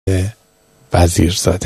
وزیرزاده.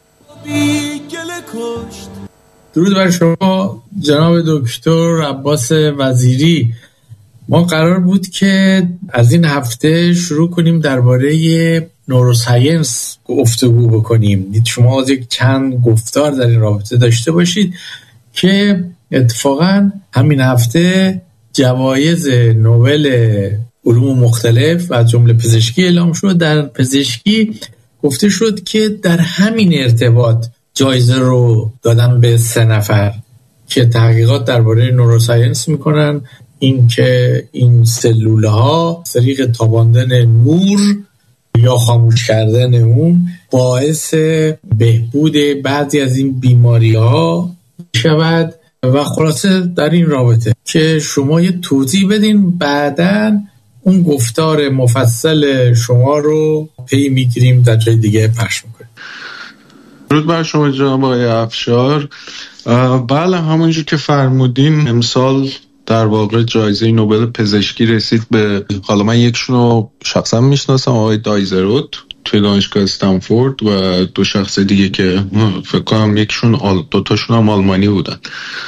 درود بر شما جناب دکتر عباس وزیری. ما قرار بود که از این هفته شروع کنیم درباره نوروساینس گفتگو بکنیم. دید شما از یک چند گفتار در این رابطه داشته باشید که اتفاقا همین هفته جوایز نوبل علوم مختلف و جمله پزشکی اعلام شد. در پزشکی گفته شد که در همین ارتباط جایزه رو دادن به 3 نفر که تحقیقات درباره نوروساینس میکنن، این که این سلوله ها طریق تاباندن نور یا خاموش کردن اون باعث بهبود بعضی از این بیماری ها شود. و خلاصه در این رابطه که شما یه توضیح بدین، بعداً اون گفتار مفصل شما رو پی میگیریم در جای دیگه پخش میکنیم. درود بر شما جناب آقای افشار. بله، همونجور که فرمودین امسال در واقع جایزه نوبل پزشکی رسید به، حالا من یکشون رو شخصا میشناسم، آقای دایزروت توی دانشگاه استنفورد و 2 شخص دیگه که فکر کنم یکشون 2 تاشون هم آلمانی بودن،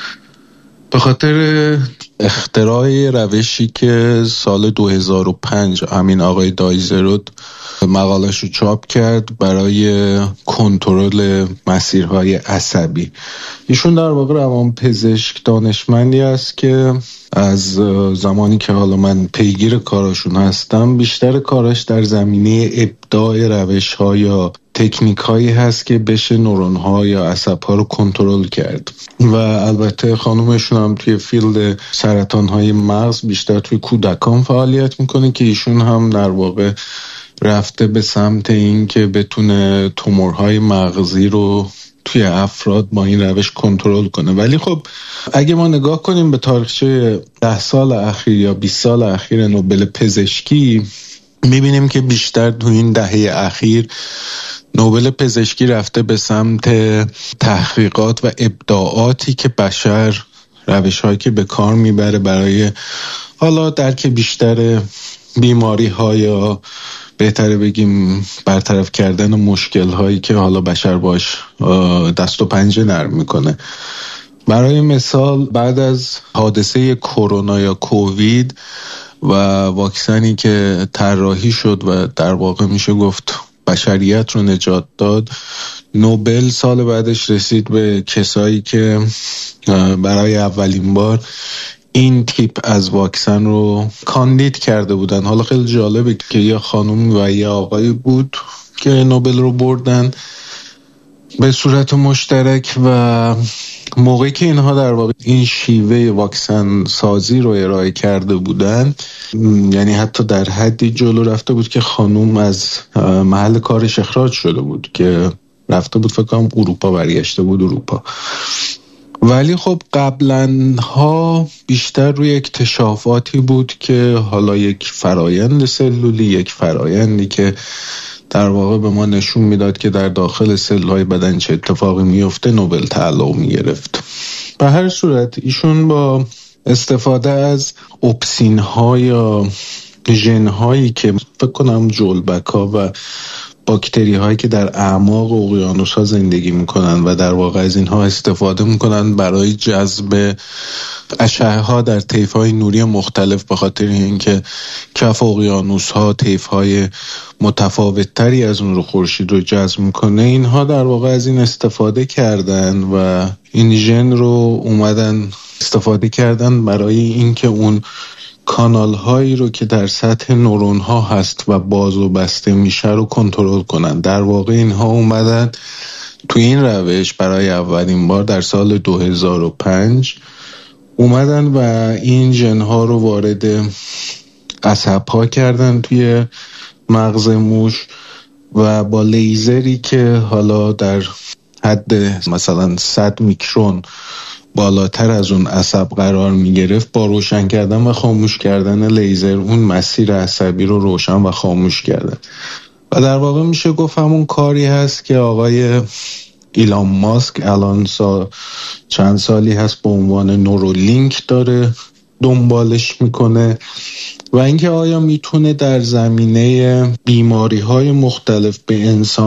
به خاطر اختراع روشی که سال 2005 همین آقای دایزروت مقالش رو چاپ کرد برای کنترل مسیرهای عصبی. ایشون در واقع روانپزشک دانشمندی است که از زمانی که حالا من پیگیر کاراشون هستم، بیشتر کاراش در زمینه ابداع روش‌ها یا تکنیک‌هایی هست که بشه نورون‌ها یا عصب‌ها رو کنترل کرد. و البته خانومشون هم توی فیلد سرطان‌های مغز بیشتر توی کودکان فعالیت میکنه که ایشون هم در واقع رفته به سمت این که بتونه تومورهای مغزی رو توی افراد با این روش کنترل کنه. ولی خب اگه ما نگاه کنیم به تاریخچه 10 سال اخیر یا 20 سال اخیر نوبل پزشکی، میبینیم که بیشتر تو این دهه اخیر نوبل پزشکی رفته به سمت تحقیقات و ابداعاتی که بشر روش‌هایی که به کار میبره برای حالا درک بیشتر بیماری‌ها یا بهتره بگیم برطرف کردن مشکل‌هایی که حالا بشر باش دست و پنجه نرم میکنه. برای مثال بعد از حادثه کرونا یا کووید و واکسنی که طراحی شد و در واقع میشه گفت بشریت رو نجات داد، نوبل سال بعدش رسید به کسایی که برای اولین بار این تیپ از واکسن رو کاندید کرده بودن. حالا خیلی جالبه که یه خانم و یه آقایی بود که نوبل رو بردن به صورت مشترک و موقعی که اینها در واقع این شیوه واکسن سازی رو ارائه کرده بودن، یعنی حتی در حدی جلو رفته بود که خانم از محل کارش اخراج شده بود که رفته بود فکر کنم اروپا، برگشته بود اروپا. ولی خب قبلا ها بیشتر روی اکتشافاتی بود که حالا یک فرایند سلولی، یک فرایندی که در واقع به ما نشون میداد که در داخل سلول‌های بدن چه اتفاقی میفته نوبل تعلق میگرفت. به هر صورت ایشون با استفاده از اپسین ها یا ژن هایی که فکر کنم جلبک ها و باکتری هایی که در اعماق اقیانوس ها زندگی میکنن و در واقع از اینها استفاده میکنن برای جذب اشعه ها در طیف های نوری مختلف، به خاطر اینکه کف اقیانوس ها طیف های متفاوت تری از نور خورشید رو جذب میکنه. اینها در واقع از این استفاده کردن و این ژن رو اومدن استفاده کردن برای اینکه اون کانال هایی رو که در سطح نورون ها هست و باز و بسته میشه رو کنترل کنن. در واقع اینها اومدن تو این روش برای اولین بار در سال 2005 اومدن و این ژن ها رو وارد عصب ها کردن توی مغز موش و با لیزری که حالا در حد مثلا 100 میکرون بالاتر از اون عصب قرار می گرفت، با روشن کردن و خاموش کردن لیزر اون مسیر عصبی رو روشن و خاموش کردن. و در واقع میشه گفت همون کاری هست که آقای ایلان ماسک الان چند سالی هست به عنوان نورولینک داره دنبالش میکنه و اینکه آیا میتونه در زمینه بیماری‌های مختلف به انسان